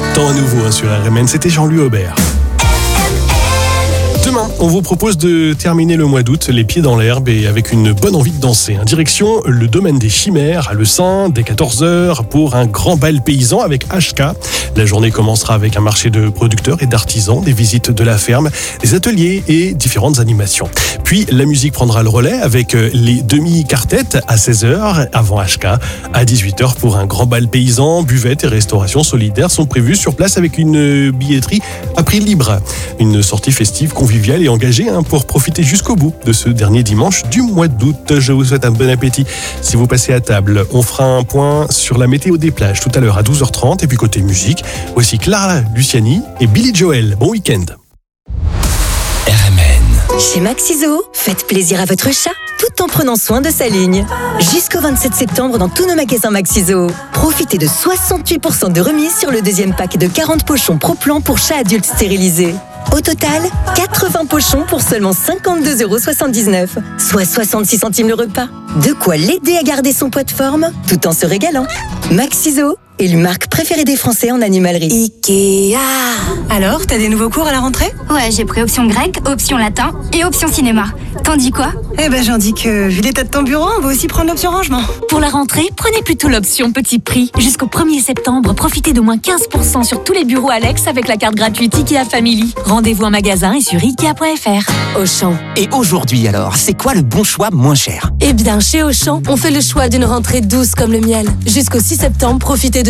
Temps à nouveau sur RMN, c'était Jean-Louis Aubert. Demain, on vous propose de terminer le mois d'août les pieds dans l'herbe et avec une bonne envie de danser. Direction le domaine des Chimères à Le Saint dès 14h pour un grand bal paysan avec HK. La journée commencera avec un marché de producteurs et d'artisans, des visites de la ferme, des ateliers et différentes animations. Puis la musique prendra le relais avec les demi-quartettes à 16h avant HK. À 18h pour un grand bal paysan, buvettes et restauration solidaire sont prévus sur place avec une billetterie à prix libre. Une sortie festive conviviale et engagée pour profiter jusqu'au bout de ce dernier dimanche du mois d'août. Je vous souhaite un bon appétit si vous passez à table. On fera un point sur la météo des plages tout à l'heure à 12h30 et puis côté musique, voici Clara Luciani et Billy Joel. Bon week-end. RMN. Chez Maxiso, faites plaisir à votre chat tout en prenant soin de sa ligne. Jusqu'au 27 septembre dans tous nos magasins Maxiso. Profitez de 68% de remise sur le deuxième pack de 40 pochons Pro-Plan pour chats adultes stérilisés. Au total, 80 pochons pour seulement 52,79 €, soit 66 centimes le repas. De quoi l'aider à garder son poids de forme tout en se régalant. Maxiso, élu marque préférée des Français en animalerie. Ikea. Alors, t'as des nouveaux cours à la rentrée ? Ouais, j'ai pris option grec, option latin et option cinéma. T'en dis quoi ? Eh ben, j'en dis que, vu l'état de ton bureau, on va aussi prendre l'option rangement. Pour la rentrée, prenez plutôt l'option petit prix. Jusqu'au 1er septembre, profitez de moins 15% sur tous les bureaux Alex avec la carte gratuite Ikea Family. Rendez-vous en magasin et sur Ikea.fr. Auchan. Et aujourd'hui alors, c'est quoi le bon choix moins cher ? Eh bien, chez Auchan, on fait le choix d'une rentrée douce comme le miel. Jusqu'au 6 septembre, profitez de